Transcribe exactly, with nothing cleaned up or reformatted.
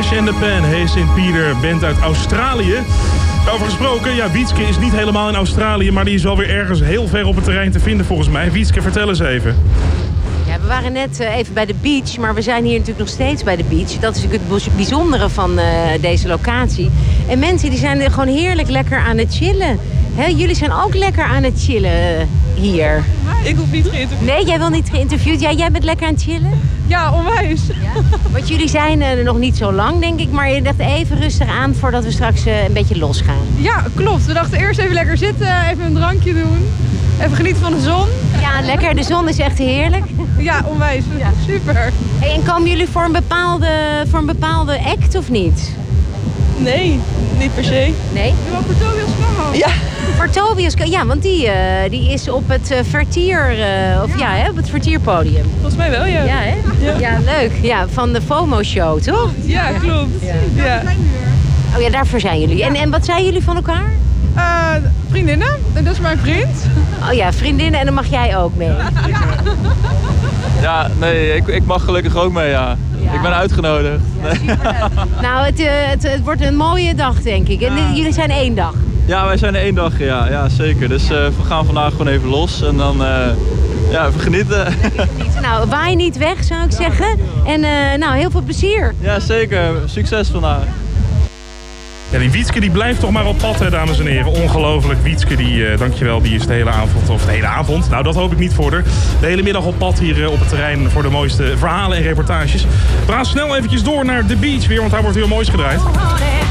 Flash and the Pan, Hey Saint Peter, band uit Australië. Over gesproken, ja, Wietske is niet helemaal in Australië, maar die is wel weer ergens heel ver op het terrein te vinden volgens mij. Wietske, vertel eens even. Ja, we waren net uh, even bij de beach, maar we zijn hier natuurlijk nog steeds bij de beach. Dat is natuurlijk het bijzondere van uh, deze locatie. En mensen die zijn er gewoon heerlijk lekker aan het chillen. Hè, jullie zijn ook lekker aan het chillen uh, hier. Ik hoef niet geïnterviewd. Nee, jij wil niet geïnterviewd. Ja, jij bent lekker aan het chillen? Ja, onwijs. Ja? Want jullie zijn er uh, nog niet zo lang, denk ik. Maar je dacht even rustig aan voordat we straks uh, een beetje losgaan. Ja, klopt. We dachten eerst even lekker zitten, even een drankje doen. Even genieten van de zon. Ja, lekker. De zon is echt heerlijk. Ja, onwijs. Ja. Super. Hey, en komen jullie voor een bepaalde, voor een bepaalde act of niet? Nee, niet per se. Nee? Doe wel voor Tobias Knamhout. Ja. Voor Tobias, ja, want die, uh, die is op het uh, Vertier, uh, of ja, ja hè, op het Vertierpodium. Volgens mij wel, ja. Ja, hè? Ja. Ja, leuk. Ja, van de FOMO-show, toch? Ja, klopt. Ja. Ja. Oh ja, daarvoor zijn jullie. Ja. En, en wat zijn jullie van elkaar? Uh, vriendinnen. En dat is mijn vriend. Oh ja, vriendinnen en dan mag jij ook mee. Ja, ja nee, ik, ik mag gelukkig ook mee, ja. Ja. Ik ben uitgenodigd. Ja, nee. Nou, het, uh, het, het wordt een mooie dag, denk ik. En ja. Jullie zijn één dag. Ja, wij zijn er één dag, ja, ja zeker. Dus uh, we gaan vandaag gewoon even los en dan uh, ja, even genieten. Even genieten. Nou, waai niet weg, zou ik zeggen. En uh, nou, heel veel plezier. Ja, zeker. Succes vandaag. Ja, die Wietske die blijft toch maar op pad, hè, dames en heren. Ongelooflijk. Wietske, die, uh, dankjewel, die is de hele avond, of de hele avond, nou dat hoop ik niet voor haar. De hele middag op pad hier uh, op het terrein voor de mooiste verhalen en reportages. We gaan snel eventjes door naar de beach weer, want daar wordt heel moois gedraaid.